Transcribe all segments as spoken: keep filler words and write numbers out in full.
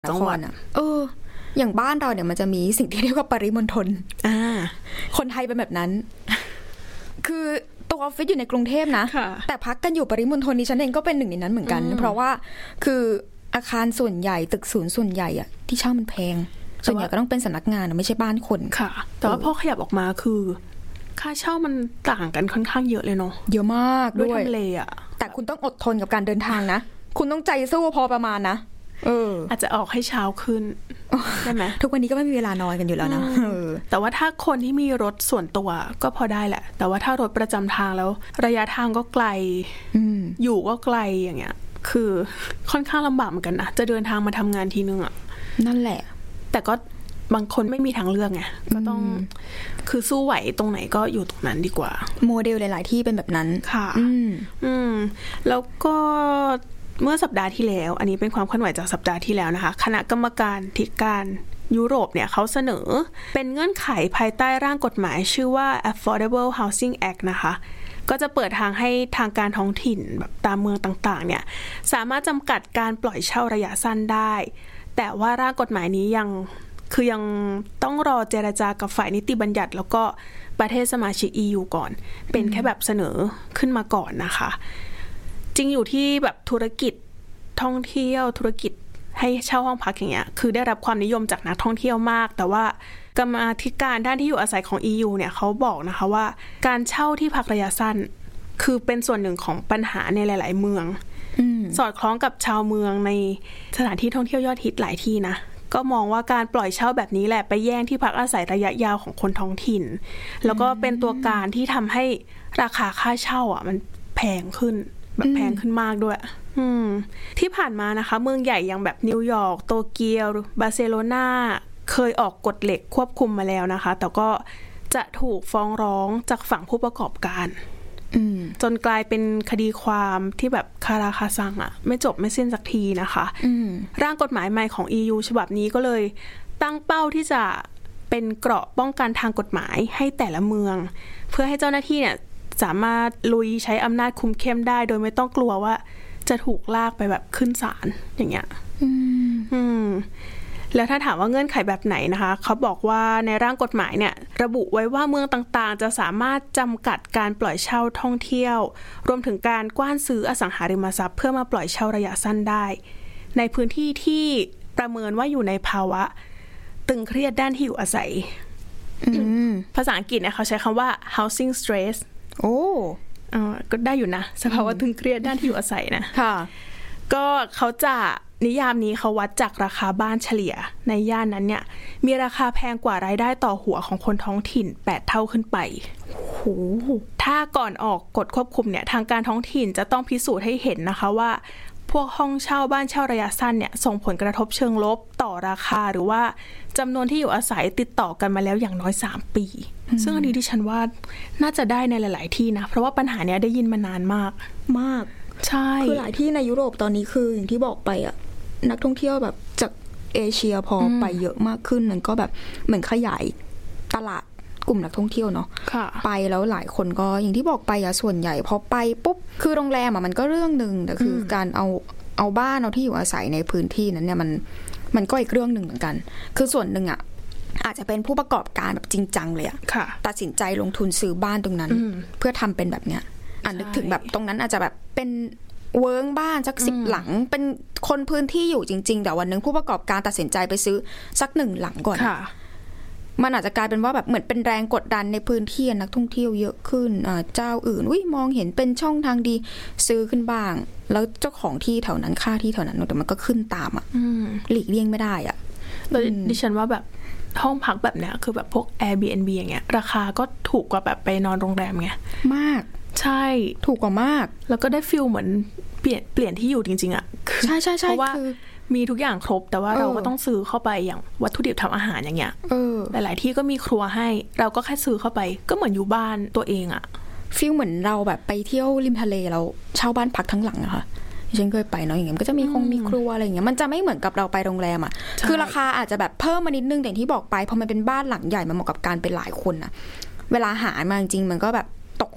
จังหวัดอ่ะเอออย่างบ้านเราเนี่ยมันจะมีสิ่งที่เรียกว่าปริมณฑลอ่าคนไทยเป็นแบบนั้นคือตัวออฟฟิศอยู่ในกรุงเทพนะแต่พักกันอยู่ปริมณฑลนี้ฉันเองก็เป็นหนึ่งในนั้นเหมือนกันเพราะว่าคืออาคารส่วนใหญ่ตึกศูนย์ส่วนใหญ่อ่ะที่เช่ามันแพงส่วนใหญ่ก็ต้องเป็นสำนักงานไม่ใช่บ้านคนค่ะแต่ว่าพอขยับออกมาคือค่าเช่ามันต่างกันค่อนข้างเยอะเลยเนาะเยอะมากด้วยทำเลอ่ะแต่คุณต้องอดทนกับการเดินทางนะคุณต้องใจสู้พอประมาณนะเอออาจจะออกให้เช้าขึ้นใช่ไหมทุกวันนี้ก็ไม่มีเวลานอนกันอยู่แล้วนะแต่ว่าถ้าคนที่มีรถส่วนตัวก็พอได้แหละแต่ว่าถ้ารถประจำทางแล้วระยะทางก็ไกล อ, อยู่ก็ไกลอย่างเงี้ยคือค่อนข้างลำบากเหมือนกันนะจะเดินทางมาทำงานทีนึงอ่ะนั่นแหละแต่ก็บางคนไม่มีทางเลือกไงก็ต้องคือสู้ไหวตรงไหนก็อยู่ตรงนั้นดีกว่าโมเดลหลายๆที่เป็นแบบนั้นค่ะอืมอืมแล้วก็เมื่อสัปดาห์ที่แล้วอันนี้เป็นความเคลื่อนไหวจากสัปดาห์ที่แล้วนะคะคณะกรรมการธิการยุโรปเนี่ยเขาเสนอเป็นเงื่อนไขภายใต้ร่างกฎหมายชื่อว่า Affordable Housing Act นะคะก็จะเปิดทางให้ทางการท้องถิ่นแบบตามเมืองต่างๆเนี่ยสามารถจำกัดการปล่อยเช่าระยะสั้นได้แต่ว่าร่างกฎหมายนี้ยังคือยังต้องรอเจรจากับฝ่ายนิติบัญญัติแล้วก็ประเทศสมาชิก อี ยู ก่อนเป็นแค่แบบเสนอขึ้นมาก่อนนะคะจริงอยู่ที่แบบธุรกิจท่องเที่ยวธุรกิจให้เช่าห้องพักอย่างเงี้ยคือได้รับความนิยมจากนักท่องเที่ยวมากแต่ว่ากรรมาธิการด้านที่อยู่อาศัยของ อี ยู เนี่ยเขาบอกนะคะว่าการเช่าที่พักระยะสั้นคือเป็นส่วนหนึ่งของปัญหาในหลายๆเมืองสอดคล้องกับชาวเมืองในสถานที่ท่องเที่ยวยอดฮิตหลายที่นะก็มองว่าการปล่อยเช่าแบบนี้แหละไปแย่งที่พักอาศัยระยะยาวของคนท้องถิ่นแล้วก็เป็นตัวการที่ทำให้ราคาค่าเช่าอ่ะมันแพงขึ้นแบบแพงขึ้นมากด้วยอืมที่ผ่านมานะคะเมืองใหญ่อย่างแบบนิวยอร์กโตเกียวบาร์เซโลนาเคยออกกฎเหล็กควบคุมมาแล้วนะคะแต่ก็จะถูกฟ้องร้องจากฝั่งผู้ประกอบการจนกลายเป็นคดีความที่แบบคาราคาซังอ่ะไม่จบไม่สิ้นสักทีนะคะร่างกฎหมายใหม่ของ อี ยู ฉบับนี้ก็เลยตั้งเป้าที่จะเป็นเกราะป้องกันทางกฎหมายให้แต่ละเมืองเพื่อให้เจ้าหน้าที่เนี่ยสามารถลุยใช้อำนาจคุมเข้มได้โดยไม่ต้องกลัวว่าจะถูกลากไปแบบขึ้นศาลอย่างเงี้ยอืมอืมแล้วถ้าถามว่าเงื่อนไขแบบไหนนะคะเขาบอกว่าในร่างกฎหมายเนี่ยระบุไว้ว่าเมืองต่างๆจะสามารถจำกัดการปล่อยเช่าท่องเที่ยวรวมถึงการกว้านซื้ออสังหาริมทรัพย์เพื่อมาปล่อยเช่าระยะสั้นได้ในพื้นที่ที่ประเมินว่าอยู่ในภาวะตึงเครียดด้านที่อยู่อาศัยภาษาอังกฤษเนี่ยเขาใช้คำว่า housing stress โอ้อ่าก็ได้อยู่นะสภาวะตึงเครียดด้านที่อยู่อาศัยนะค่ะก็เขาจะนิยามนี้เขาวัดจากราคาบ้านเฉลี่ยในย่านนั้นเนี่ยมีราคาแพงกว่ารายได้ต่อหัวของคนท้องถิ่นแปดเท่าขึ้นไปโอ้โหถ้าก่อนออกกฎควบคุมเนี่ยทางการท้องถิ่นจะต้องพิสูจน์ให้เห็นนะคะว่าพวกห้องเช่าบ้านเช่าระยะสั้นเนี่ยส่งผลกระทบเชิงลบต่อราคาหรือว่าจำนวนที่อยู่อาศัยติดต่อกันมาแล้วอย่างน้อยสามปีซึ่งอันนี้ที่ฉันว่าน่าจะได้ในหลายๆที่นะเพราะว่าปัญหาเนี้ยได้ยินมานานมากมากใช่คือหลายที่ในยุโรปตอนนี้คืออย่างที่บอกไปอ่ะนักท่องเที่ยวแบบจากเอเชียพอไปเยอะมากขึ้นมันก็แบบเหมือนขยายตลาดกลุ่มนักท่องเที่ยวเนาะไปแล้วหลายคนก็อย่างที่บอกไปอะส่วนใหญ่พอไปปุ๊บคือโรงแรมอะมันก็เรื่องนึงแต่คือการเอาเอาบ้านเอาที่อยู่อาศัยในพื้นที่นั้นเนี่ยมันมันก็อีกเรื่องนึงเหมือนกันคือส่วนนึงอะอาจจะเป็นผู้ประกอบการแบบจริงจังเลยอะตัดสินใจลงทุนซื้อบ้านตรงนั้นเพื่อทำเป็นแบบเนี้ยอ่ะนึกถึงแบบตรงนั้นอาจจะแบบเป็นเวิร์กบ้านสักสิบหลังเป็นคนพื้นที่อยู่จริงๆแต่วันนึงผู้ประกอบการตัดสินใจไปซื้อสักหนึ่งหลังก่อนมันอาจจะกลายเป็นว่าแบบเหมือนเป็นแรงกดดันในพื้นที่นักท่องเที่ยวเยอะขึ้นเจ้าอื่นอุ้ยมองเห็นเป็นช่องทางดีซื้อขึ้นบ้างแล้วเจ้าของที่แถวนั้นค่าที่แถวนั้นแต่มันก็ขึ้นตามอ่ะหลีกเลี่ยงไม่ได้อ่ะแล้วดิฉันว่าแบบห้องพักแบบเนี้ยคือแบบพวก Airbnb อย่างเงี้ยราคาก็ถูกกว่าแบบไปนอนโรงแรมไงมากใช่ถูกกว่ามากแล้วก็ได้ฟีลเหมือนเปลี่ยนเปลี่ยนที่อยู่จริงๆอ่ะใช่ใช่ใช่เพราะว่ามีทุกอย่างครบแต่ว่าเราก็ต้องซื้อเข้าไปอย่างวัตถุดิบทำอาหารอย่างเงี้ยหลายๆที่ก็มีครัวให้เราก็แค่ซื้อเข้าไปก็เหมือนอยู่บ้านตัวเองอ่ะฟีลเหมือนเราแบบไปเที่ยวริมทะเลเราเช่าบ้านพักทั้งหลังอะค่ะฉันเคยไปเนาะอย่างเงี้ยมันก็จะมีคงมีครัวอะไรอย่างเงี้ยมันจะไม่เหมือนกับเราไปโรงแรมอ่ะคือราคาอาจจะแบบเพิ่มมานิดนึงแต่ที่บอกไปพอมันเป็นบ้านหลังใหญ่มันเหมาะกับการเป็นหลายคนอะเวลาหามาจริงๆมันก็แบบตก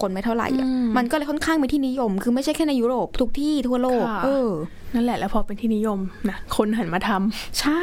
คนไม่เท่าไหร่อ่ะมันก็เลยค่อนข้างเป็นที่นิยมคือไม่ใช่แค่ในยุโรปทุกที่ทั่วโลกเออนั่นแหละแล้วพอเป็นที่นิยมนะคนหันมาทำใช่